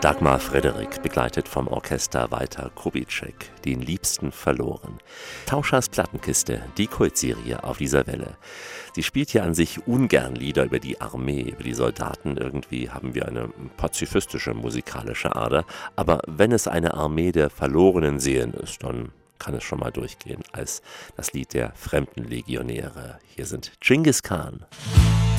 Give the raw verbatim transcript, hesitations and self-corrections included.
Dagmar Frederick, begleitet vom Orchester Walter Kubitschek, den Liebsten verloren. Tauschers Plattenkiste, die Kultserie auf dieser Welle. Sie spielt hier an sich ungern Lieder über die Armee, über die Soldaten. Irgendwie haben wir eine pazifistische musikalische Ader. Aber wenn es eine Armee der verlorenen Seelen ist, dann kann es schon mal durchgehen als das Lied der fremden Legionäre. Hier sind Genghis Khan.